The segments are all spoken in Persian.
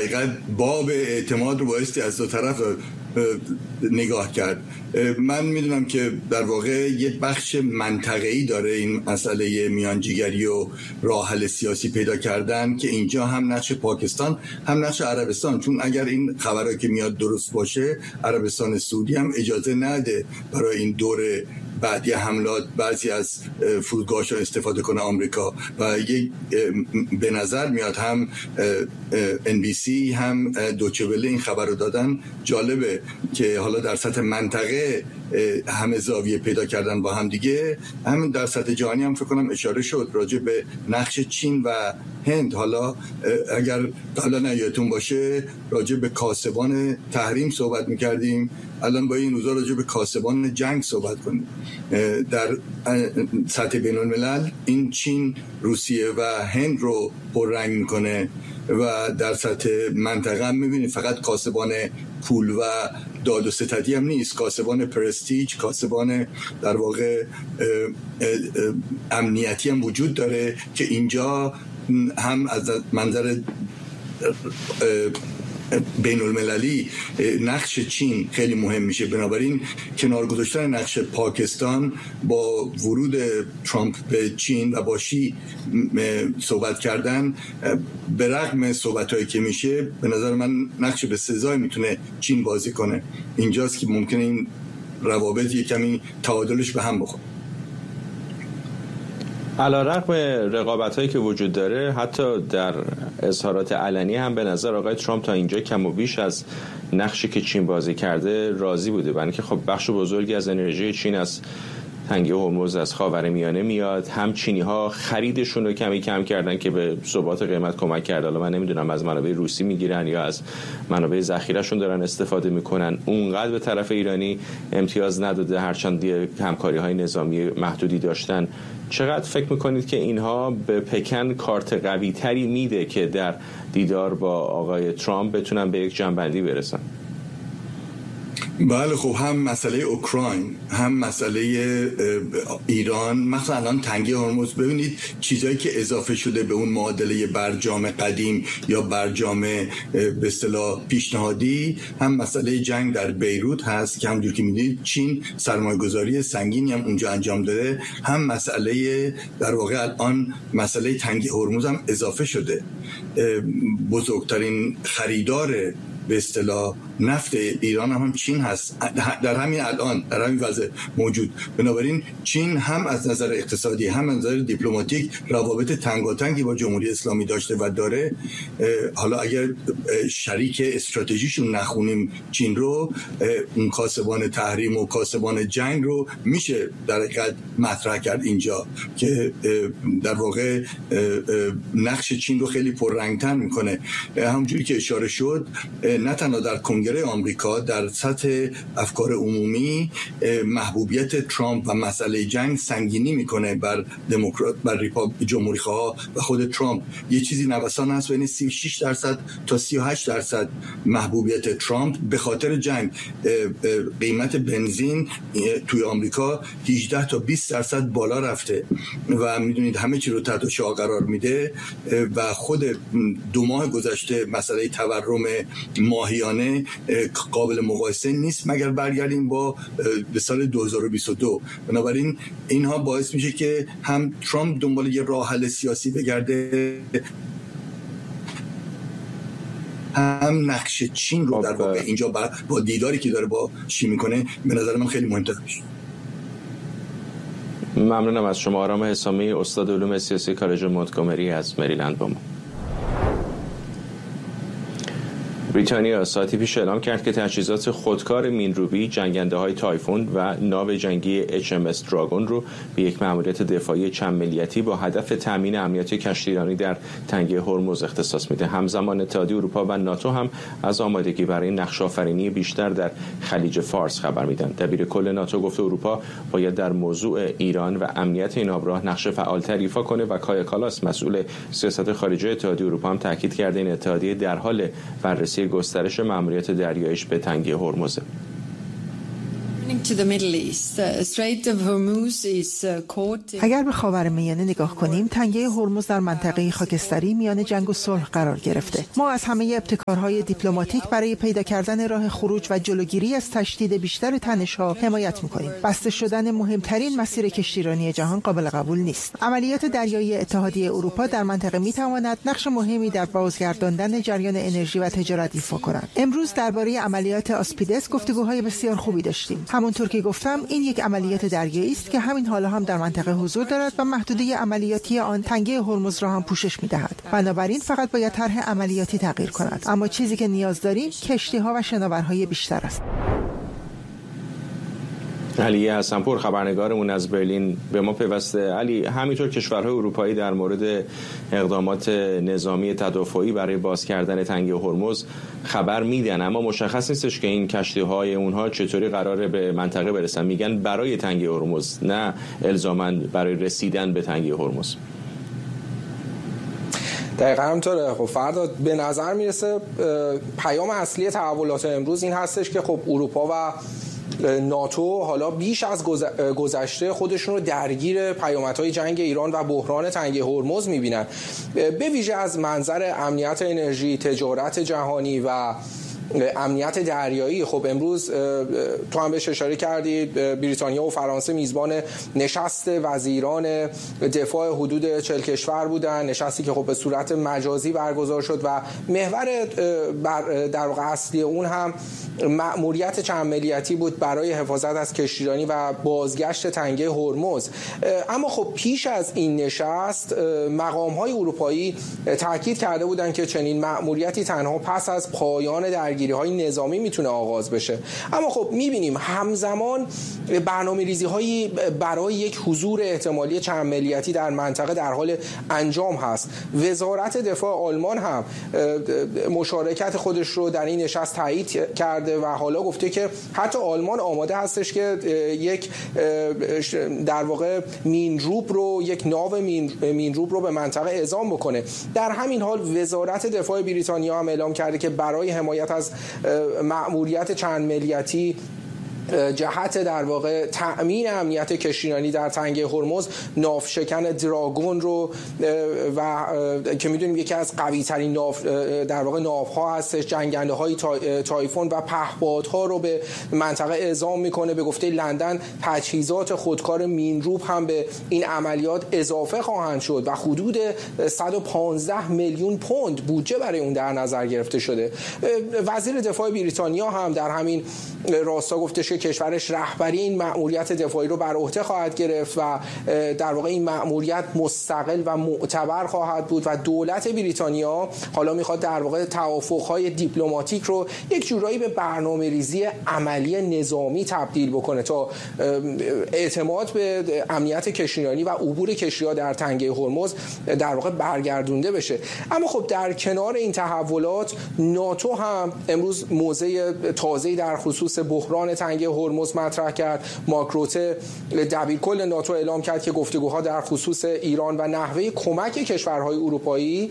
حقیقت باب اعتماد رو بایستی از دو طرف نگاه کرد. من میدونم که در واقع یک بخش منطقه‌ای داره این مسئله میانجیگری و راه حل سیاسی پیدا کردن که اینجا هم نقش پاکستان هم نقش عربستان، چون اگر این خبرایی که میاد درست باشه عربستان سعودی هم اجازه نده برای این دور بعدی حملات بعضی از فرودگاه‌ها استفاده کنه آمریکا و یک به نظر میاد هم NBC هم دوچه وله این خبر رو دادن. جالبه که حالا در سطح منطقه همه زاویه پیدا کردن با هم دیگه، همین در سطح جهانی هم فکر کنم اشاره شد راجع به نقش چین و هند. حالا اگر قبلا یادتون باشه راجع به کاسبان تحریم صحبت میکردیم، الان با این روزا راجع به کاسبان جنگ صحبت کنیم. در سطح بین الملل این چین، روسیه و هند رو پررنگ میکنه و در سطح منطقه هم میبینید فقط کاسبان پول و داد و ستدی هم نیست، کاسبان پرستیج، کاسبان در واقع امنیتی هم وجود داره که اینجا هم از منظر بین المللی نقش چین خیلی مهم میشه. بنابراین کنار گذاشتن نقش پاکستان با ورود ترامپ به چین و با شی صحبت کردن، به رغم صحبتایی که میشه به نظر من نقش به سزای میتونه چین بازی کنه. اینجاست که ممکنه این روابط یک کمی تعادلش به هم بخوره. علیرغم رقابت‌هایی که وجود داره، حتی در اظهارات علنی هم به نظر آقای ترامپ تا اینجا کم و بیش از نقشی که چین بازی کرده راضی بوده، برای اینکه خب بخش بزرگی از انرژی چین از تنگه هرمز از خاورمیانه میاد. هم چینی‌ها خریدشون رو کمی کم کردن که به ثبات قیمت کمک کرده. حالا من نمیدونم از منابع روسی میگیرن یا از منابع ذخیره‌شون دارن استفاده میکنن. اونقدر به طرف ایرانی امتیاز نداده، هرچند همکاری‌های نظامی محدودی داشتن. چقدر فکر میکنید که اینها به پکن کارت قوی تری میده که در دیدار با آقای ترامپ بتونن به یک جنبندی برسن؟ بله خب، هم مسئله اوکراین هم مسئله ایران، مثلا الان تنگه هرمز، ببینید چیزایی که اضافه شده به اون معادله برجام قدیم یا برجام به اصطلاح پیشنهادی، هم مسئله جنگ در بیروت هست که همونجور که میدید چین سرمایه‌گذاری سنگینی هم اونجا انجام داده، هم مسئله در واقع الان مسئله تنگه هرمز هم اضافه شده. بزرگترین خریدار به اصطلاح نفت ایران هم چین هست در همین الان، در همین وضع موجود. بنابراین چین هم از نظر اقتصادی هم از نظر دیپلماتیک روابط تنگاتنگی با جمهوری اسلامی داشته و داره. حالا اگر شریک استراتژیشون نخونیم چین رو، اون کاسبان تحریم و کاسبان جنگ رو میشه در حقیقت مطرح کرد اینجا که در واقع نقش چین رو خیلی پررنگتر میکنه. همونجوری که اشاره شد، نه تنها در کنگره آمریکا، در سطح افکار عمومی محبوبیت ترامپ و مسئله جنگ سنگینی میکنه بر دموکرات، بر جمهوری‌خواها و خود ترامپ. یه چیزی نوسان هست بین 36% تا 38% محبوبیت ترامپ به خاطر جنگ. قیمت بنزین توی آمریکا 18 تا 20% بالا رفته و میدونید همه چی رو تحت شعاع قرار میده و خود 2 ماه گذشته مسئله تورم ماهیانه قابل مقایسه نیست مگر برگردیم با به سال 2022. بنابراین اینها باعث میشه که هم ترامپ دنبال یه راه حل سیاسی بگرده، هم نقش چین رو در واقع اینجا با دیداری که داره با شی میکنه به نظر من خیلی مهمتر میشه. ممنونم از شما. آرام حسامی، استاد علوم سیاسی کالج مونتگومری از مریلند با ما. بریتانیا ساعتی پیش اعلام کرد که تجهیزات خودکار مین‌روبی، جنگنده‌های تایفون و ناو جنگی HMS دراگون رو به یک مأموریت دفاعی چند ملیتی با هدف تامین امنیت کشتیرانی در تنگه هرمز اختصاص میده. همزمان اتحادیه اروپا و ناتو هم از آمادگی برای نقش‌آفرینی بیشتر در خلیج فارس خبر میدن. دبیرکل ناتو گفته اروپا باید در موضوع ایران و امنیت این آبراه نقش فعال‌تر ایفا کنه و کایا کالاس مسئول سیاست خارجی اتحادیه اروپا هم تاکید کرده این اتحادیه در حال بررسی گسترش مأموریت دریاییش به تنگه هرمز. اگر به خاورمیانه نگاه کنیم، تنگه هرمز در منطقه خاکستری میان جنگ و صلح قرار گرفته. ما از همه ابتکارهای دیپلماتیک برای پیدا کردن راه خروج و جلوگیری از تشدید بیشتر تنش‌ها حمایت می‌کنیم. بسته شدن مهمترین مسیر کشتیرانی جهان قابل قبول نیست. عملیات دریایی اتحادیه اروپا در منطقه می‌تواند نقش مهمی در بازگرداندن جریان انرژی و تجارت ایفا کند. امروز درباره عملیات آسپیدس گفتگوهای بسیار خوبی داشتیم. همونطور که گفتم، این یک عملیات دریایی است که همین حالا هم در منطقه حضور دارد و محدوده عملیاتی آن تنگه هرمز را هم پوشش می‌دهد. بنابراین فقط باید طرح عملیاتی تغییر کند. اما چیزی که نیاز داریم کشتی‌ها و شناورهای بیشتر است. علی حسن‌پور خبرنگارمون از برلین به ما پیوسته. علی، همینطور کشورهای اروپایی در مورد اقدامات نظامی تدافعی برای باز کردن تنگه هرمز خبر میدن، اما مشخص نیستش که این کشتی‌های اونها چطوری قراره به منطقه برسن. میگن برای تنگه هرمز، نه الزاماً برای رسیدن به تنگه هرمز. دقیقا همطوره. خب فردا به نظر میرسه پیام اصلی تحولات امروز این هستش که خب اروپا و ناتو حالا بیش از گذشته خودشون رو درگیر پیامدهای جنگ ایران و بحران تنگه هرمز میبینن، به ویژه از منظر امنیت انرژی، تجارت جهانی و امنیت دریایی. خب امروز تو هم بهش اشاره کردی، بریتانیا و فرانسه میزبان نشست وزیران دفاع حدود 40 کشور بودن، نشستی که خب به صورت مجازی برگزار شد و محور در واقع اصلی اون هم مأموریت چند ملیتی بود برای حفاظت از کشتیرانی و بازگشت تنگه هرمز. اما خب پیش از این نشست مقام‌های اروپایی تاکید کرده بودند که چنین مأموریتی تنها پس از پایان درگیری‌های نظامی میتونه آغاز بشه. اما خب می‌بینیم همزمان برنامه‌ریزی‌هایی برای یک حضور احتمالی چند ملیتی در منطقه در حال انجام هست. وزارت دفاع آلمان هم مشارکت خودش رو در این نشست تایید کرده و حالا گفته که حتی آلمان آماده هستش که یک در واقع یک ناو مینروب رو به منطقه اعزام بکنه. در همین حال وزارت دفاع بریتانیا هم اعلام کرده که برای حمایت از مأموریت چند ملیتی جهت در واقع تأمین امنیت کشتیرانی در تنگه هرمز ناوشکن دراگون رو و که میدونیم یکی از قوی ترین در واقع ناوها هستش، جنگنده های تایفون و پهپادها رو به منطقه اعزام میکنه. به گفته لندن تجهیزات خودکار مینروب هم به این عملیات اضافه خواهند شد و حدود 115 میلیون پوند بودجه برای اون در نظر گرفته شده. وزیر دفاع بریتانیا هم در همین راستا گفته که کشورش رهبری این مأموریت دفاعی رو بر عهده خواهد گرفت و در واقع این مأموریت مستقل و معتبر خواهد بود و دولت بریتانیا حالا میخواد در واقع توافق‌های دیپلماتیک رو یک جورایی به برنامه‌ریزی عملی نظامی تبدیل بکنه تا اعتماد به امنیت کشتیرانی و عبور کشتی‌ها در تنگه هرمز در واقع برگردونده بشه. اما خب در کنار این تحولات ناتو هم امروز موضع تازه‌ای در خصوص بحران تنگه هرمز مطرح کرد. مارک روته دبیرکل ناتو اعلام کرد که گفتگوها در خصوص ایران و نحوه کمک کشورهای اروپایی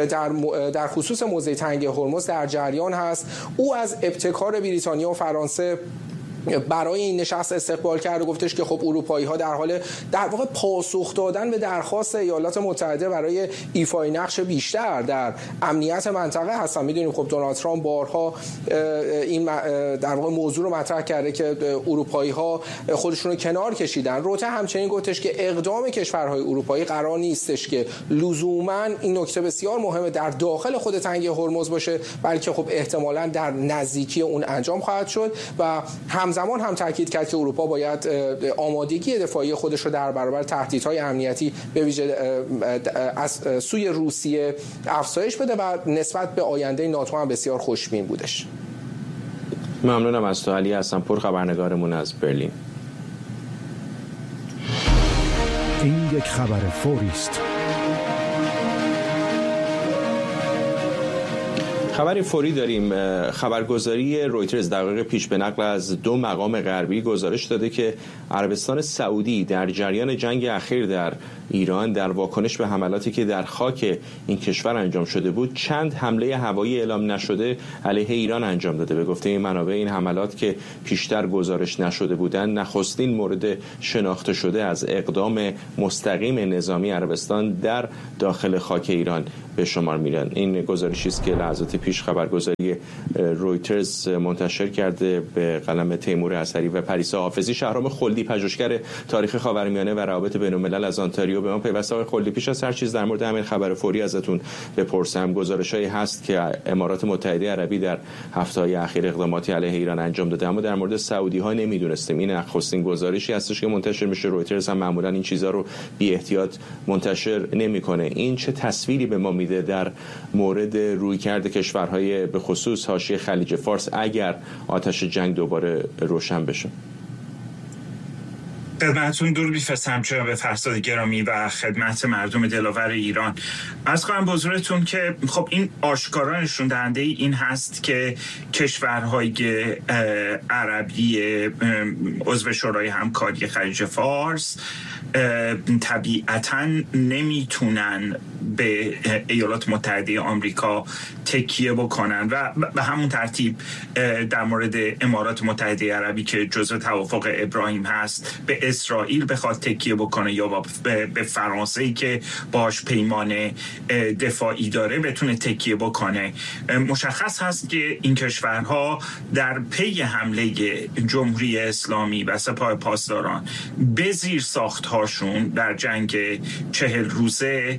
در خصوص موضوع تنگه هرمز در جریان هست. او از ابتکار بریتانیا و فرانسه برای این نشست استقبال کرد و گفتش که خب اروپایی ها در حال در واقع پاسخ دادن به درخواست ایالات متحده برای ایفای نقش بیشتر در امنیت منطقه هستن. میدونیم خب دونالد ترامپ بارها این در واقع موضوع رو مطرح کرده که اروپایی ها خودشون رو کنار کشیدن. روته همچنین گفتش که اقدام کشورهای اروپایی قرار نیستش که لزوما این نکته بسیار مهمه در داخل خود تنگه هرمز باشه، بلکه خب احتمالاً در نزدیکی اون انجام خواهد شد و همزمان هم تاکید کرد که اروپا باید آمادگی دفاعی خودش رو در برابر تهدیدهای امنیتی به ویژه از سوی روسیه افزایش بده و نسبت به آینده ناتو هم بسیار خوشبین بودش. ممنونم از تو علی حسن‌پور خبرنگارمون از برلین. این یک خبر فوری است. خبری فوری داریم. خبرگزاری رویترز دقایق پیش به نقل از 2 مقام غربی گزارش داده که عربستان سعودی در جریان جنگ اخیر در ایران در واکنش به حملاتی که در خاک این کشور انجام شده بود چند حمله هوایی اعلام نشده علیه ایران انجام داده. به گفته این منابع این حملات که پیشتر گزارش نشده بودند نخستین مورد شناخته شده از اقدام مستقیم نظامی عربستان در داخل خاک ایران به شمار میرن. این گزارشی است که لحظات پیش خبرگزاری رویترز منتشر کرده به قلم تیمور حسری و پریسا حافظی. شهرام خلدی پژوهشگر تاریخ خاورمیانه و روابط بین‌الملل از آنتاریو به من پیوسته. آقای خلدی، پیش از هر چیز در مورد همین خبر فوری ازتون بپرسم. گزارشایی هست که امارات متحده عربی در هفته‌های اخیر اقداماتی علیه ایران انجام داده، اما در مورد سعودی‌ها نمیدونستیم. این نخستین گزارشی هستش که منتشر میشه. رویترز هم معمولا این چیزا رو بی احتیاط منتشر نمیکنه. این چه تصویری به ما میده در مورد رویکرد کشورهای به خصوص حاشیه خلیج فارس اگر آتش جنگ دوباره روشن بشه؟ خدمتتون درود می‌فرستم جناب فرزاد گرامی و خدمت مردم دلاور ایران. عرض کنم به حضورتون که خب این آشکارا نشون دهنده این هست که کشورهای عربی عضو شورای همکاری خلیج فارس طبیعتاً نمیتونن به ایالات متحده آمریکا تکیه بکنن و به همون ترتیب در مورد امارات متحده عربی که جزء توافق ابراهیم هست به اسرائیل بخواد تکیه بکنه یا به فرانسه‌ای که باش پیمان دفاعی داره بتونه تکیه بکنه. مشخص هست که این کشورها در پی حمله جمهوری اسلامی و سپاه پاسداران به زیر ساخت‌هاشون در جنگ 40 روزه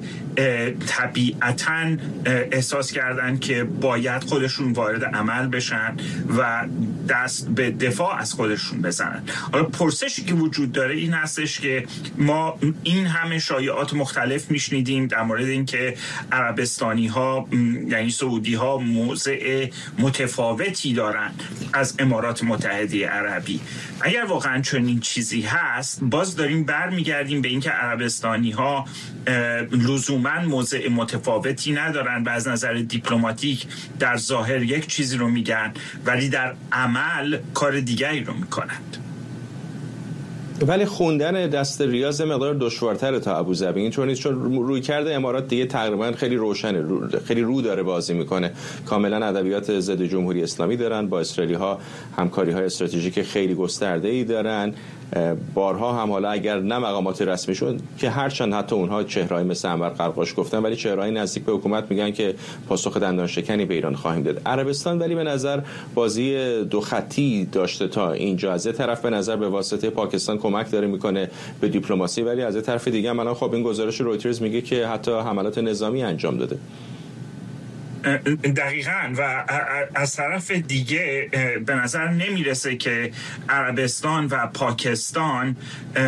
طبیعتاً احساس کردن که باید خودشون وارد عمل بشن و دست به دفاع از خودشون بزنن. حالا پرسشی که وجود داره این هستش که ما این همه شایعات مختلف میشنیدیم در مورد اینکه عربستانی ها یعنی سعودی ها موضع متفاوتی دارن از امارات متحده عربی. اگر واقعا چنین چیزی هست باز داریم برمیگردیم به اینکه عربستانی ها لزوما موضع متفاوتی ندارن و از نظر دیپلماتیک در ظاهر یک چیزی رو میگن ولی در عمل کار دیگری رو میکنند. ولی خوندن دست ریاض مقدار دشوارتره تا ابوظبی. اینطور نیست، چون روی کرده امارات دیگه تقریبا خیلی روشنه، خیلی رو داره بازی میکنه. کاملا ادبیات ضد جمهوری اسلامی دارن، با اسرائیلی ها همکاری های استراتژیک خیلی گسترده ای دارن. بارها هم حالا اگر نه مقامات رسمی شد که هرچند حتی اونها چهره‌ای مثل انور قرقاش گفتن، ولی چهره‌ای نزدیک به حکومت میگن که پاسخ دندان شکنی به ایران خواهیم داد. عربستان ولی به نظر بازی دو خطی داشته تا اینجا. از طرف به نظر به واسطه پاکستان کمک داره میکنه به دیپلماسی، ولی از طرف دیگه هم الان خب این گزارش رویترز میگه که حتی حملات نظامی انجام داده. دقیقاً و از طرف دیگه به نظر نمیرسه که عربستان و پاکستان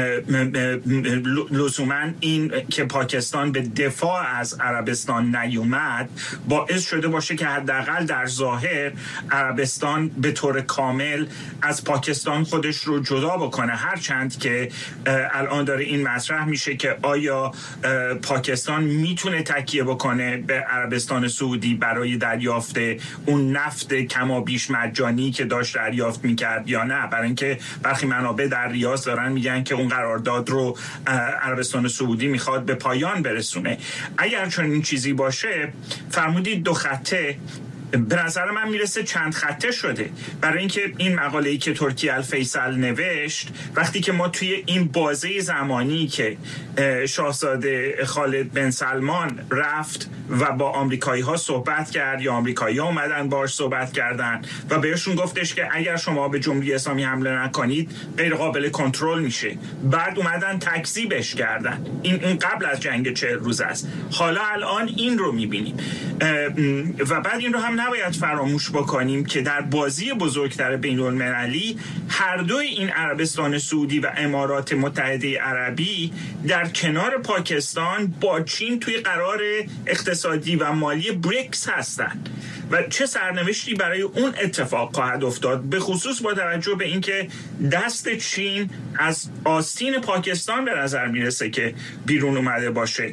لزوماً این که پاکستان به دفاع از عربستان نیومد باعث شده باشه که حداقل در ظاهر عربستان به طور کامل از پاکستان خودش رو جدا بکنه، هرچند که الان داره این مطرح میشه که آیا پاکستان میتونه تکیه بکنه به عربستان سعودی برای دریافت اون نفت کما بیش مجانی که داشت دریافت میکرد یا نه. برای اینکه برخی منابع در ریاض دارن میگن که اون قرارداد رو عربستان سعودی میخواد به پایان برسونه. اگر چون این چیزی باشه فرمودید دو خطه، به نظر من میرسه چند خطه شده. برای اینکه این مقاله‌ای که ترکی الفیصل نوشت، وقتی که ما توی این بازه زمانی که شاهزاده خالد بن سلمان رفت و با آمریکایی ها صحبت کرد یا آمریکایی ها اومدن باهاش صحبت کردن و بهشون گفتش که اگر شما به جمهوری اسلامی حمله نکنید غیر قابل کنترل میشه، بعد اومدن تکذیبش کردن. این قبل از جنگ 40 روز است. حالا الان این رو میبینیم و بعد این رو هم نباید فراموش بکنیم که در بازی بزرگتر بین المللی هر دوی این عربستان سعودی و امارات متحده عربی در کنار پاکستان با چین توی قرار اقتصادی و مالی بریکس هستند و چه سرنوشتی برای اون اتفاق خواهد افتاد، به خصوص با توجه به اینکه دست چین از آستین پاکستان به نظر میرسه که بیرون اومده باشه.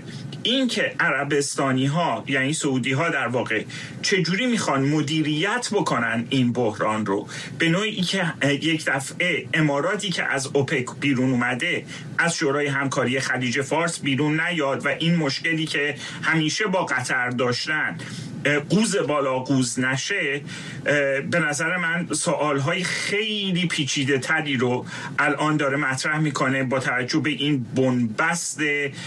این که عربستانی ها یعنی سعودی ها در واقع چجوری میخوان مدیریت بکنن این بحران رو، به نوعی که یک دفعه اماراتی که از اوپک بیرون اومده از شورای همکاری خلیج فارس بیرون نیاد و این مشکلی که همیشه با قطر داشتن قوز بالا قوز نشه، به نظر من سوالهای خیلی پیچیده تری رو الان داره مطرح میکنه با توجه به این بنبست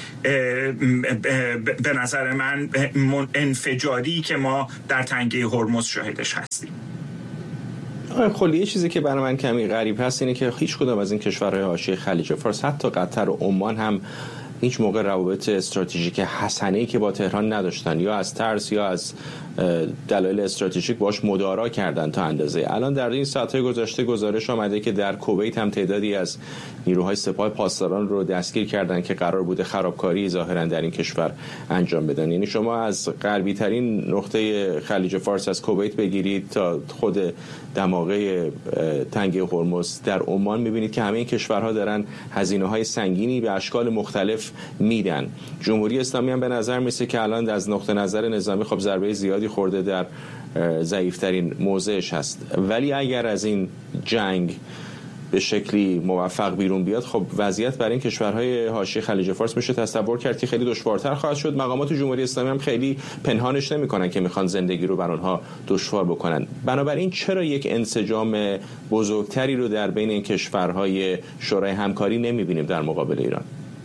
به نظر من انفجاری که ما در تنگه هرمز شاهدش هستیم. خلی یه چیزی که برای من کمی غریب هست اینه که هیچ کدام از این کشورهای حاشیه خلیج فارس، حتی قطر و عمان هم هیچ موقع روابط استراتژیک حسنه‌ای که با تهران نداشتن، یا از ترس یا از دلایل استراتژیک باش مدارا کردن تا اندازه. الان در این ساعت‌های گذشته گزارش آمده که در کویت هم تعدادی از نیروهای سپاه پاسداران رو دستگیر کردن که قرار بوده خرابکاری ظاهراً در این کشور انجام بدن. یعنی شما از غربی ترین نقطه خلیج فارس از کویت بگیرید تا خود دماغه تنگه هرمز در عمان می‌بینید که همه این کشورها دارن هزینه‌های سنگینی به اشکال مختلف میدن. جمهوری اسلامی هم به نظر میسه که الان از نقطه نظر نظامی خب ضربه زیادی خورده، در ضعیفترین موضعش هست، ولی اگر از این جنگ به شکلی موفق بیرون بیاد، خب وضعیت برای این کشورهای حاشیه خلیج فارس میشه تصور کرد که خیلی دشوارتر خواهد شد. مقامات جمهوری اسلامی هم خیلی پنهانش نمیکنن که میخوان زندگی رو بر اونها دشوار بکنن. بنابراین چرا یک انسجام بزرگتری رو در بین این کشورهای شورای همکاری نمیبینیم در مقابل ایران؟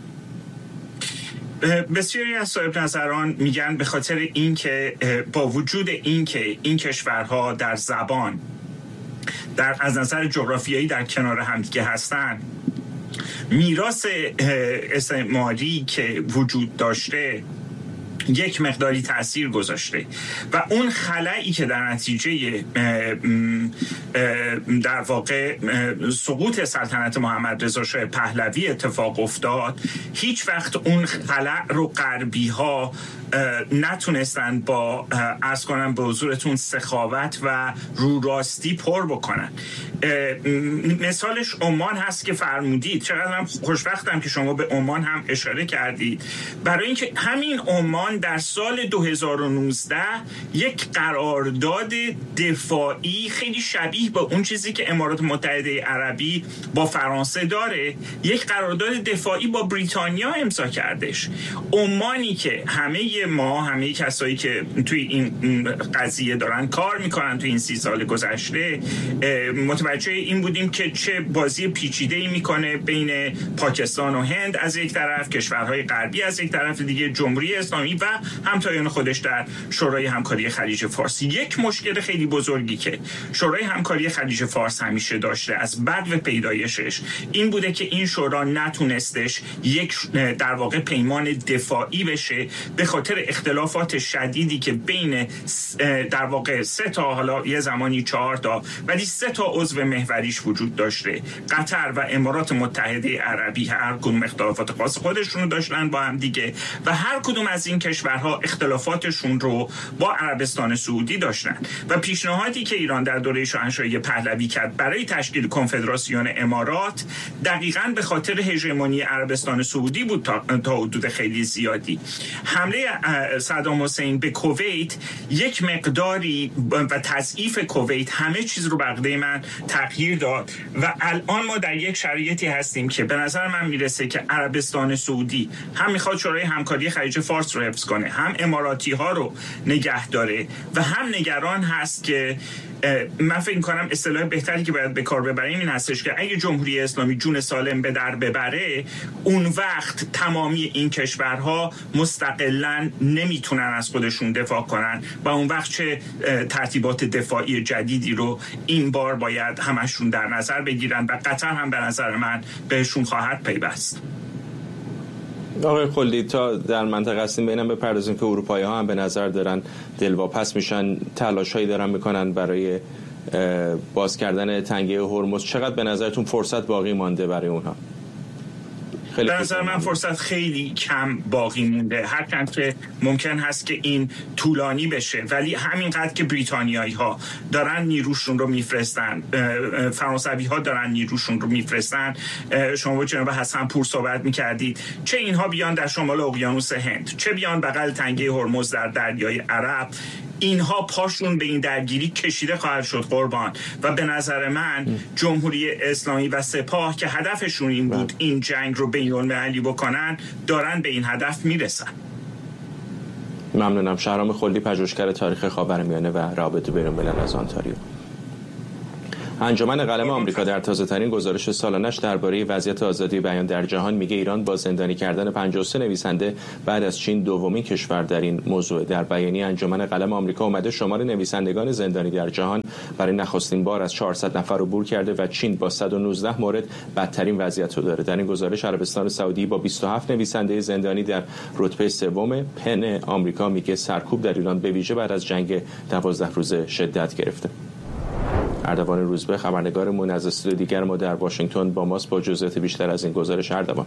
بسیاری از صاحب نظران میگن به خاطر اینکه با وجود اینکه این کشورها در زبان از نظر جغرافیایی در کنار همدیگه هستن، میراث استعماری که وجود داشته یک مقداری تأثیر گذاشته و اون خلایی که در نتیجه در واقع سقوط سلطنت محمد رضا شاه پهلوی اتفاق افتاد، هیچ وقت اون خلا رو غربی ها نتونستن با عرض کنم به حضورتون سخاوت و رو راستی پر بکنن. مثالش عمان هست که فرمودید. چقدر من خوشبختم که شما به عمان هم اشاره کردید، برای اینکه همین عمان در سال 2019 یک قرارداد دفاعی خیلی شبیه به اون چیزی که امارات متحده عربی با فرانسه داره، یک قرارداد دفاعی با بریتانیا امضا کردش. عمانی که همه کسایی که توی این قضیه دارن کار میکنن توی این 30 سال گذشته متوجه این بودیم که چه بازی پیچیده‌ای میکنه بین پاکستان و هند از یک طرف، کشورهای غربی از یک طرف دیگه، جمهوری اسلامی و همتایان خودش در شورای همکاری خلیج فارس. یک مشکل خیلی بزرگی که شورای همکاری خلیج فارس همیشه داشته از بدو پیدایشش این بوده که این شورا نتونستش یک در واقع پیمان دفاعی بشه به خاطر اختلافات شدیدی که بین در واقع 3 تا، حالا یه زمانی 4 تا، ولی 3 تا عضو محوریش وجود داشته. قطر و امارات متحده عربی هر کدوم اختلافات خاص خودشون رو داشتن با هم دیگه و هر کدوم از این کشورها اختلافاتشون رو با عربستان سعودی داشتن و پیشنهادی که ایران در دوره شاهنشاهی پهلوی کرد برای تشکیل کنفدراسیون امارات دقیقاً به خاطر هژمونی عربستان سعودی بود تا حدود خیلی زیادی. حمله صدام حسین به کویت یک مقداری و تضعیف کویت همه چیز رو بقیده من تغییر داد و الان ما در یک شرایطی هستیم که به نظر من میرسه که عربستان سعودی هم میخواد شورای همکاری خلیج فارس رو حفظ کنه، هم اماراتی ها رو نگه داره و هم نگران هست که من فکر می‌کنم اصطلاح بهتری که باید به کار ببریم این هستش که اگه جمهوری اسلامی جون سالم به در ببره، اون وقت تمامی این کشورها مستقلاً نمیتونن از خودشون دفاع کنن و اون وقت چه ترتیبات دفاعی جدیدی رو این بار باید همشون در نظر بگیرن و قطر هم به نظر من بهشون خواهد پیوست. آقای خلدی، تا در منطقه هستیم بینم بپردازیم که اروپایی ها هم به نظر دارن دلواپس میشن، تلاشایی دارن میکنن برای باز کردن تنگه هرمز. چقدر به نظرتون فرصت باقی مانده برای اونها؟ به نظر من فرصت خیلی کم باقی مونده، هرچند که ممکن هست که این طولانی بشه، ولی همینقدر که بریتانیایی ها دارن نیروشون رو میفرستن، فرانسوی ها دارن نیروشون رو میفرستن. شما با جناب حسن پور صحبت میکردید، چه اینها بیان در شمال اقیانوس هند، چه بیان بغل تنگه هرمز در دریای عرب، اینها پاشون به این درگیری کشیده خواهد شد قربان. و به نظر من جمهوری اسلامی و سپاه که هدفشون این بود این جنگ رو بین‌المللی بکنن، دارن به این هدف میرسن. ممنونم. شهرام خلدی، پژوهشگر تاریخ خاورمیانه و روابط بین‌الملل از آنتاریو. انجمن قلم آمریکا در تازه‌ترین گزارش سالانش درباره وضعیت آزادی بیان در جهان میگه ایران با زندانی کردن 53 نویسنده بعد از چین دومین کشور در این موضوع. در بیانیه انجمن قلم آمریکا اومده شمار نویسندگان زندانی در جهان برای نخستین بار از 400 نفر عبور کرده و چین با 119 مورد بدترین وضعیت رو داره. در این گزارش عربستان سعودی با 27 نویسنده زندانی در رتبه سوم. پن آمریکا میگه سرکوب در ایران به ویژه بعد از جنگ 12 روزه شدت گرفته. اردوان روزبه، خبرنگارمون از استودیو دیگر ما در واشنگتن با ماست با جزئیات بیشتر از این گزارش. اردوان.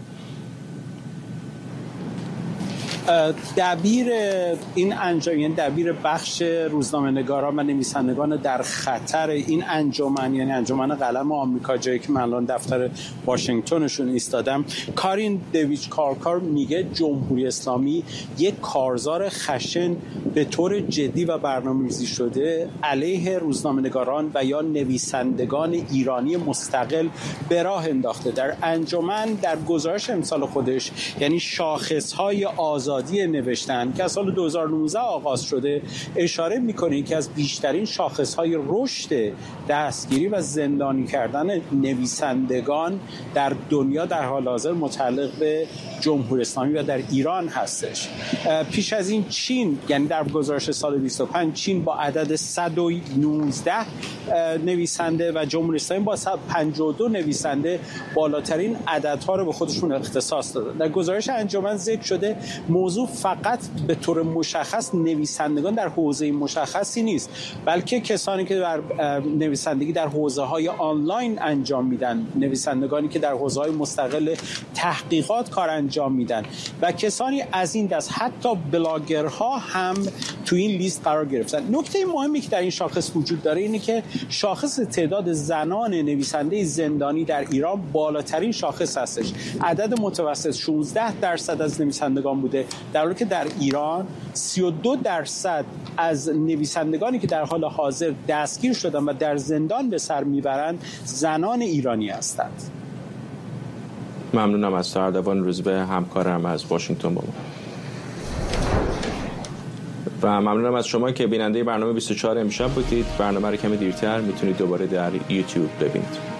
دبیر این انجمن، یعنی دبیر بخش روزنامه‌نگاران و نویسندگان در خطر این انجمن، یعنی انجمن قلم آمریکا، جایی که من الان دفتر واشنگتنشون ایستادم، کارین دیویچ کارکار میگه جمهوری اسلامی یک کارزار خشن به طور جدی و برنامه‌ریزی شده علیه روزنامه‌نگاران و یا نویسندگان ایرانی مستقل به راه انداخته. در انجمن در گزارش امسال خودش، یعنی شاخص‌های آزادی نوشتن که از سال 2019 آغاز شده، اشاره میکنه که از بیشترین شاخصهای رشد دستگیری و زندانی کردن نویسندگان در دنیا در حال حاضر متعلق به جمهوری اسلامی و در ایران هستش. پیش از این چین، یعنی در گزارش سال 25 چین با عدد 119 نویسنده و جمهوری اسلامی با 52 نویسنده بالاترین عددها رو به خودشون اختصاص دادن. در گزارش انجمن ذکر شده موضوع فقط به طور مشخص نویسندگان در حوزه مشخصی نیست، بلکه کسانی که در نویسندگی در حوزه‌های آنلاین انجام میدن، نویسندگانی که در حوزه‌های مستقل تحقیقات کار انجام میدن و کسانی از این دست، حتی بلاگرها هم تو این لیست قرار گرفتن. نکته مهمی که در این شاخص وجود داره اینه که شاخص تعداد زنان نویسنده زندانی در ایران بالاترین شاخص هستش. عدد متوسط 16% از نویسندگان بوده، در حالی که در ایران 32% از نویسندگانی که در حال حاضر دستگیر شدن و در زندان به سر میبرند زنان ایرانی هستند. ممنونم از اردوان روزبه، همکارم از واشنگتن با ما. و ممنونم از شما که بیننده برنامه 24 امشب بودید. برنامه رو کمی دیرتر میتونید دوباره در یوتیوب ببینید.